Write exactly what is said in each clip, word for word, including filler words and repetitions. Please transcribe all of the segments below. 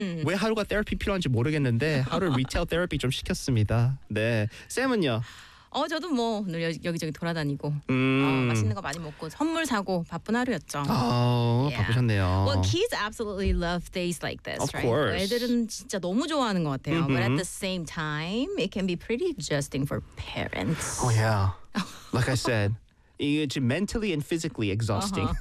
왜 하루가 테라피 필요한지 모르겠는데 하루 리테일 테라피 좀 시켰습니다. 네, 쌤은요? 어 저도 뭐 오늘 여, 여기저기 돌아다니고 음. 어, 맛있는 거 많이 먹고 선물 사고 바쁜 하루였죠. 아, Yeah. 바쁘셨네요. Well, kids absolutely love days like this, Of right? course. 애들은 진짜 너무 좋아하는 것 같아요. But at Mhm. the same time, it can be pretty exhausting for parents. Oh yeah. Like I said, 이게 지금 mentally and physically exhausting.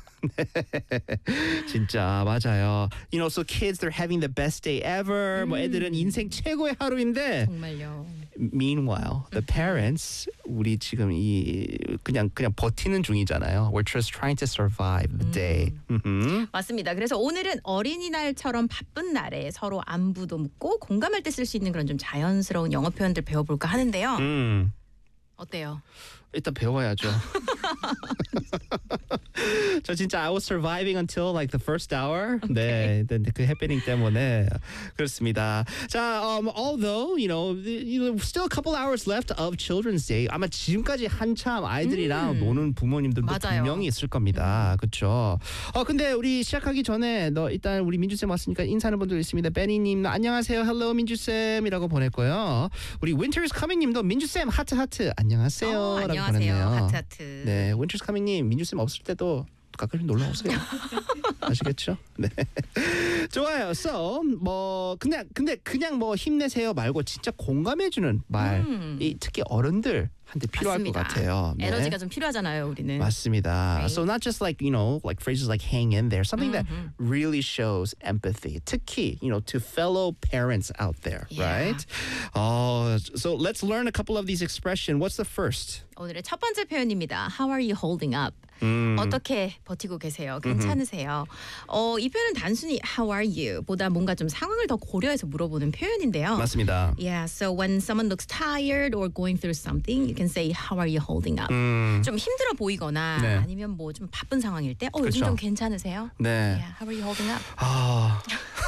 진짜 맞아요. You know, so kids they're having the best day ever. 뭐 애들은 인생 최고의 하루인데. 정말요. Meanwhile, the parents 우리 지금 이 그냥 그냥 버티는 중이잖아요. We're just trying to survive the day. 음. 맞습니다. 그래서 오늘은 어린이날처럼 바쁜 날에 서로 안부도 묻고 공감할 때 쓸 수 있는 그런 좀 자연스러운 영어 표현들 배워볼까 하는데요. 음. 어때요? 일단 배워야죠. 저 진짜 I was surviving until like the first hour. 네, 근데 그 해프닝 때문에 그렇습니다. 자, um, although you know, you know, still a couple hours left of Children's Day. 아마 지금까지 한참 아이들이랑 음. 노는 부모님들도 맞아요. 분명히 있을 겁니다. 그렇죠. 어, 근데 우리 시작하기 전에 너 일단 우리 민주 쌤 왔으니까 인사하는 분들 있습니다. 베니님 안녕하세요, hello 민주 쌤이라고 보냈고요. 우리 Winter's Coming님도 민주 쌤 하트 하트 안녕하세요. 어, 라고 안녕하세요. 보냈네요. 하트 하트. 네, Winter's Coming님 민주쌤 없을 때도 가끔 놀러 오세요. 아시겠죠? 네. 좋아요. So 뭐 그냥 근데 그냥 뭐 힘내세요 말고 진짜 공감해주는 말이 음. 특히 어른들한테 필요할 맞습니다. 것 같아요. 네. 에너지가 좀 필요하잖아요, 우리는. 맞습니다. Right. So not just like you know like phrases like hang in there, something that Mhm. really shows empathy. 특히 you know to fellow parents out there, Yeah. right? Uh, so let's learn a couple of these expressions. What's the first? 오늘의 첫 번째 표현입니다. How are you holding up? 음. 어떻게 버티고 계세요? 괜찮으세요? 어, 이 표현은 단순히 How are you? 보다 뭔가 좀 상황을 더 고려해서 물어보는 표현인데요. 맞습니다. Yeah, so when someone looks tired or going through something, you can say How are you holding up? 음. 좀 힘들어 보이거나 네. 아니면 뭐 좀 바쁜 상황일 때, 어 요즘 그렇죠. 좀 괜찮으세요? 네. Yeah, how are you holding up? Ah,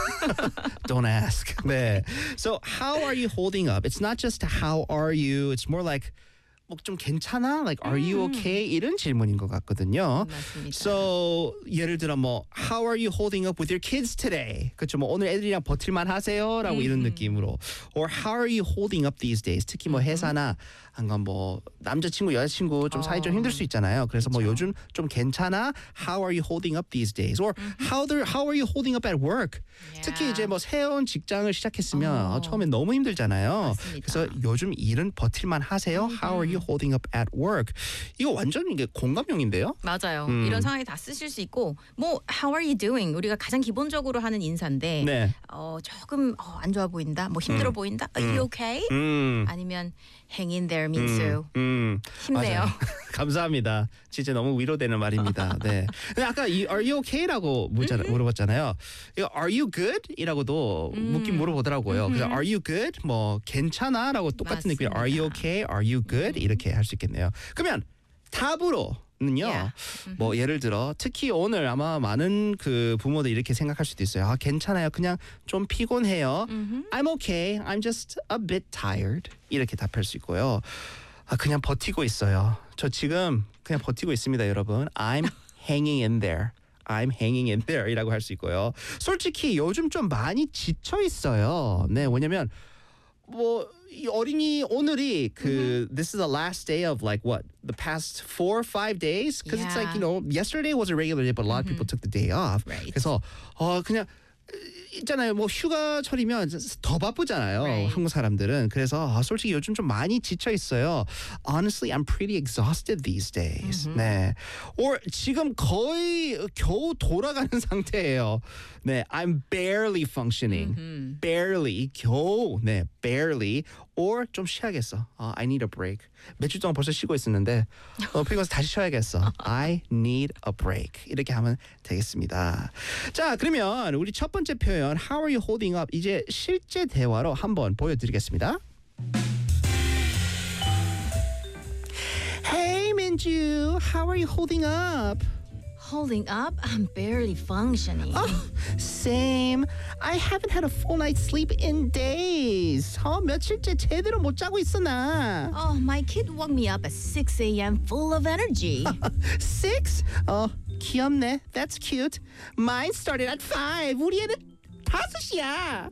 don't ask. 네. So how are you holding up? It's not just how are you. It's more like 뭐 좀 괜찮아? Like are you okay? 이런 질문인 것 같거든요. 맞습니다. So 예를 들어 뭐 How are you holding up with your kids today? 그렇죠. 뭐 오늘 애들이랑 버틸만 하세요?라고 이런 느낌으로. Or How are you holding up these days? 특히 뭐 회사나 아니면 뭐 남자친구 여자친구 좀 사이 좀 어. 힘들 수 있잖아요. 그래서 뭐 요즘 좀 괜찮아? How are you holding up these days? Or how they how are you holding up at work? 특히 이제 뭐 새로운 직장을 시작했으면 어. 어, 처음에 너무 힘들잖아요. 맞습니다. 그래서 요즘 일은 버틸만 하세요? How are you holding up at work? 이거 완전 이게 공감용인데요. 맞아요. 음. 이런 상황에 다 쓰실 수 있고 뭐 How are you doing? 우리가 가장 기본적으로 하는 인사인데 네. 어, 조금 어, 안 좋아 보인다, 뭐 힘들어 음. 보인다, Are you okay? 음. 아니면 Hang in there, 민수. 음. 힘내요. 맞아요. 감사합니다. 진짜 너무 위로되는 말입니다. 네. 근데 아까 이 Are you okay?라고 물자, 물어봤잖아요. 이거 Are you good?이라고도 묻긴 물어보더라고요. 그래서 Are you good? 뭐 괜찮아?라고 똑같은 느낌. 맞습니다. Are you okay? Are you good? 이렇게 할 수 있겠네요. 그러면 답으로. 는요. Yeah. 뭐 예를 들어 특히 오늘 아마 많은 그 부모들 이렇게 생각할 수도 있어요. 아 괜찮아요. 그냥 좀 피곤해요. I'm okay. I'm just a bit tired. 이렇게 답할 수 있고요. 아 그냥 버티고 있어요. 저 지금 그냥 버티고 있습니다, 여러분. I'm hanging in there. I'm hanging in there 이라고 할 수 있고요. 솔직히 요즘 좀 많이 지쳐 있어요. 네, 왜냐면 뭐 이 어린이 오늘이 그 this is the last day of like what the past four or five days because it's like you know yesterday was a regular day but a lot of people took the day off. Right. 그래서 어 그냥 있잖아요. 뭐 휴가철이면 더 바쁘잖아요. Right. 한국 사람들은. 그래서 아, 솔직히 요즘 좀 많이 지쳐 있어요. Honestly, I'm pretty exhausted these days. 네. Or 지금 거의 겨우 돌아가는 상태예요. 네, I'm barely functioning. barely 겨우. 네, barely. Or 좀 쉬어야겠어. 어, I need a break. 며칠 동안 벌써 쉬고 있었는데 어, 피곤해서 다시 쉬어야겠어. I need a break. 이렇게 하면 되겠습니다. 자, 그러면 우리 첫 번째 표현 How are you holding up? 이제 실제 대화로 한번 보여드리겠습니다. Hey, Minju. How are you holding up? Holding up? I'm barely functioning. Oh, same. I haven't had a full night's sleep in days. 어, 며칠째 제대로 못 자고 있어 나. Oh, my kid woke me up at six a.m. full of energy. Six? 어, 귀엽네. That's cute. Mine started at five. 우리 애는 다섯 시야.